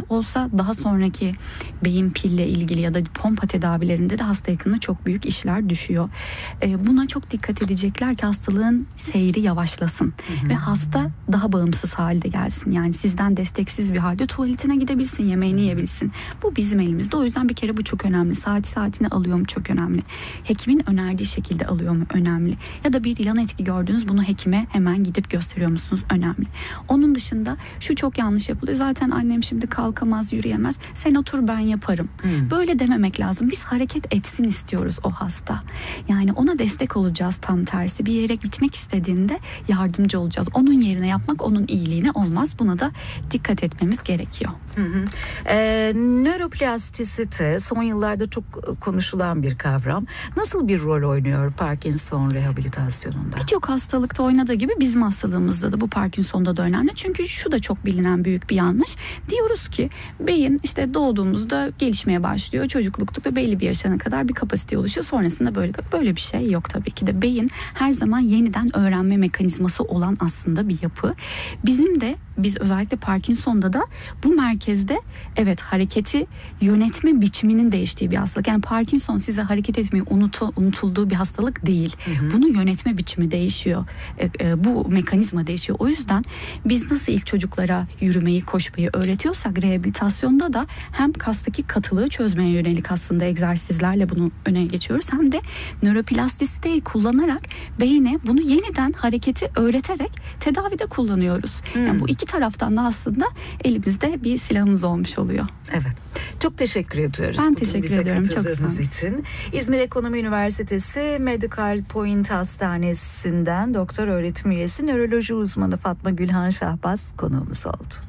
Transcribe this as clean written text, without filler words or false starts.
olsa daha sonraki beyin pille ilgili ya da pompa tedavilerinde de hasta yakınına çok büyük işler düşüyor. Buna çok dikkat edecekler ki hastalığın seyri yavaşlasın ve hasta daha bağımsız halde gelsin. Yani sizden desteksiz bir halde tuvaletine gidebilsin, yemeğini yiyebilsin. Bu bizim elimizde. O yüzden bir kere bu çok önemli. Saatine alıyor mu çok önemli. Hekimin önerdiği şekilde alıyor mu önemli. Ya da bir yan etki gördünüz, bunu hekime hemen gidip gösteriyor musunuz önemli. Onun dışında şu çok yanlış yapılıyor. Zaten annem şimdi kalkamaz, yürüyemez. Sen otur, ben yaparım. Böyle dememek lazım. Biz hareket etsin istiyoruz o hasta. Yani ona destek olacağız, tam tersi. Bir yere gitmek istediğinde yardımcı olacağız. Onun yerine yapmak onun iyiliğine olmaz. Buna da dikkat etmemiz gerekiyor. Nöroplastisite son yıllarda çok konuşulan bir kavram. Nasıl bir rol oynuyor Parkinson rehabilitasyonunda? Birçok hastalıkta oynadığı gibi bizim hastalığımızda da, bu Parkinson'da da önemli. Çünkü şu da çok bilinen büyük bir yanlış. Diyoruz ki beyin işte doğduğumuzda gelişmeye başlıyor. Çocuklukta belli bir yaşına kadar bir kapasite oluşuyor. Sonrasında böyle bir şey yok tabii ki de. Beyin her zaman yeniden öğrenme mekanizması olan aslında bir yapı. Biz özellikle Parkinson'da da bu merkezde hareketi yönetme biçiminin değiştiği bir hastalık. Yani Parkinson size hareket etmeyi unutulduğu bir hastalık değil. Bunu yönetme biçimi değişiyor. Bu mekanizma değişiyor. O yüzden biz nasıl ilk çocuklara yürümeyi, koşmayı öğretiyorsak, rehabilitasyonda da hem kastaki katılığı çözmeye yönelik aslında egzersizlerle bunu öne geçiyoruz. Hem de nöroplastisiteyi kullanarak beyine bunu yeniden hareketi öğreterek tedavide kullanıyoruz. Yani bu iki taraftan da aslında elimizde bir silahımız olmuş oluyor. Evet. Çok teşekkür ediyoruz. Ben teşekkür ediyorum. Çok sağ olun. için. İzmir Ekonomi Üniversitesi Medical Point Hastanesi'nden doktor öğretim üyesi nöroloji uzmanı Fatma Gülhan Şahbaz konuğumuz oldu.